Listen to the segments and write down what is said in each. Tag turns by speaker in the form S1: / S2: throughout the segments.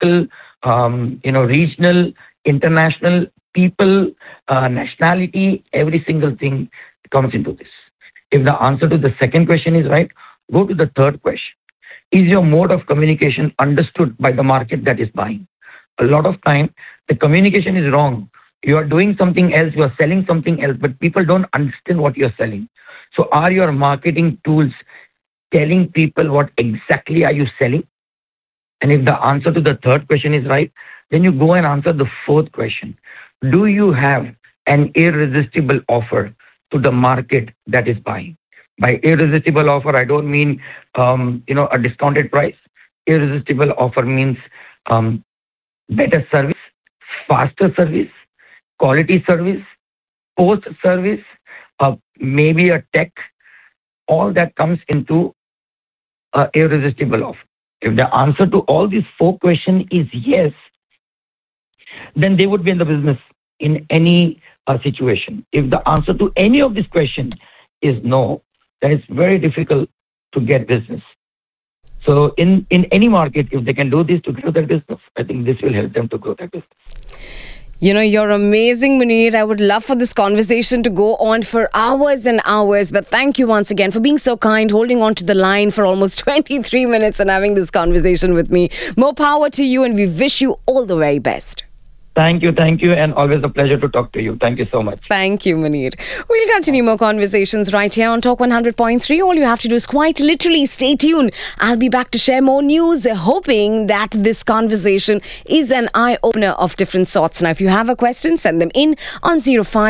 S1: local, regional, international people, nationality, every single thing comes into this. If the answer to the second question is right, go to the third question. Is your mode of communication understood by the market that is buying? A lot of time, the communication is wrong. You are doing something else, you are selling something else, but people don't understand what you're selling. So are your marketing tools telling people what exactly are you selling? And if the answer to the third question is right, then you go and answer the fourth question. Do you have an irresistible offer to the market that is buying? By irresistible offer, I don't mean a discounted price. Irresistible offer means better service, faster service, quality service, post service, maybe a tech. All that comes into irresistible offer. If the answer to all these four questions is yes, then they would be in the business in any situation. If the answer to any of these questions is no, then it's very difficult to get business. So in any market, if they can do this to grow their business, I think this will help them to grow their business.
S2: You're amazing, Munir. I would love for this conversation to go on for hours and hours. But thank you once again for being so kind, holding on to the line for almost 23 minutes and having this conversation with me. More power to you, and we wish you all the very best.
S1: Thank you, and always a pleasure to talk to you. Thank you so much.
S2: Thank you, Munir. We'll continue more conversations right here on Talk 100.3. All you have to do is quite literally stay tuned. I'll be back to share more news, hoping that this conversation is an eye-opener of different sorts. Now, if you have a question, send them in on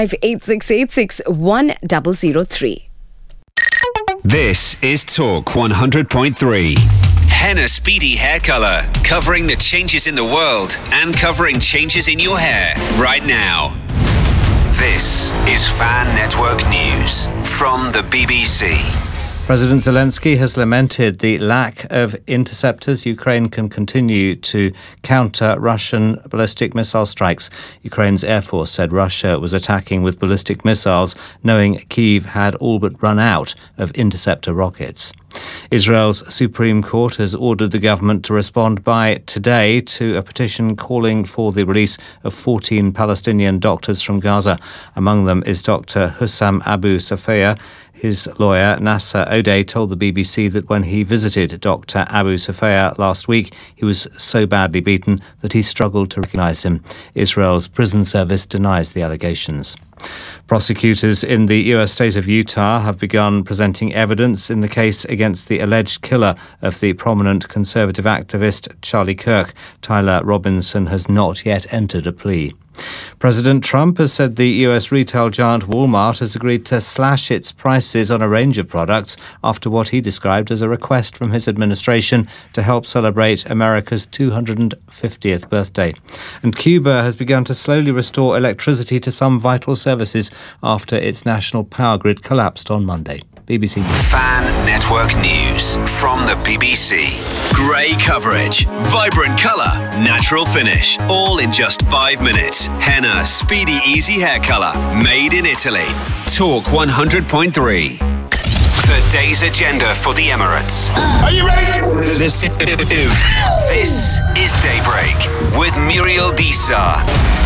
S2: 0586861003.
S3: This is Talk 100.3. Henna Speedy Hair Color, covering the changes in the world and covering changes in your hair right now. This is Fan Network News from the BBC.
S4: President Zelensky has lamented the lack of interceptors. Ukraine can continue to counter Russian ballistic missile strikes. Ukraine's Air Force said Russia was attacking with ballistic missiles, knowing Kyiv had all but run out of interceptor rockets. Israel's Supreme Court has ordered the government to respond by today to a petition calling for the release of 14 Palestinian doctors from Gaza. Among them is Dr. Hussam Abu Safia. His lawyer, Nasser O'Day, told the BBC that when he visited Dr. Abu Safia last week, he was so badly beaten that he struggled to recognise him. Israel's prison service denies the allegations. Prosecutors in the US state of Utah have begun presenting evidence in the case against the alleged killer of the prominent conservative activist Charlie Kirk. Tyler Robinson has not yet entered a plea. President Trump has said the US retail giant Walmart has agreed to slash its prices on a range of products after what he described as a request from his administration to help celebrate America's 250th birthday. And Cuba has begun to slowly restore electricity to some vital services after its national power grid collapsed on Monday. BBC.
S3: Fan Network News from the BBC. Grey coverage, vibrant colour, natural finish, all in just 5 minutes. Henna Speedy Easy Hair Colour, made in Italy. Talk 100.3. The day's agenda for the Emirates.
S5: Are you ready?
S3: This is Daybreak with Muriel Disa.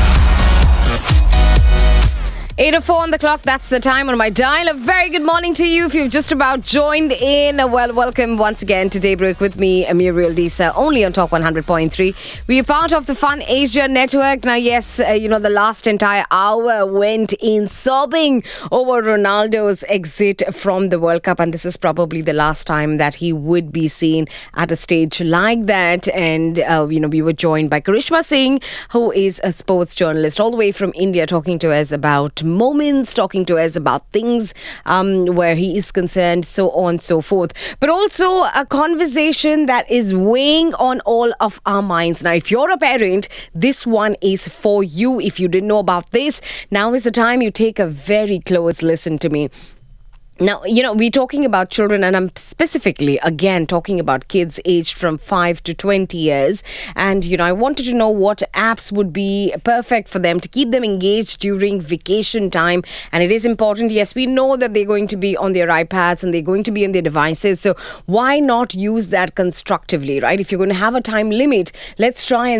S2: 8:04 on the clock, that's the time on my dial. A very good morning to you if you've just about joined in. Well, welcome once again to Daybreak with me, Muriel Disa, only on Talk 100.3. We are part of the Fun Asia Network. Now, yes, the last entire hour went in sobbing over Ronaldo's exit from the World Cup, and this is probably the last time that he would be seen at a stage like that. And, we were joined by Karishma Singh, who is a sports journalist all the way from India, talking to us about moments, talking to us about things where he is concerned, so on and so forth. But also a conversation that is weighing on all of our minds. Now, if you're a parent, this one is for you. If you didn't know about this, now is the time you take a very close listen to me. Now, we're talking about children, and I'm specifically, again, talking about kids aged from 5 to 20 years. And, I wanted to know what apps would be perfect for them to keep them engaged during vacation time. And it is important. Yes, we know that they're going to be on their iPads and they're going to be on their devices. So why not use that constructively, right? If you're going to have a time limit, let's try and